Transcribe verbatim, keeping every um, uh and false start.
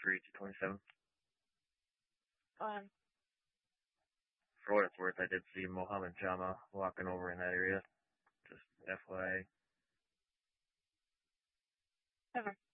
three two twenty-seven. Um, For what it's worth, I did see Mohammed Jama walking over in that area. Just F Y I. okay.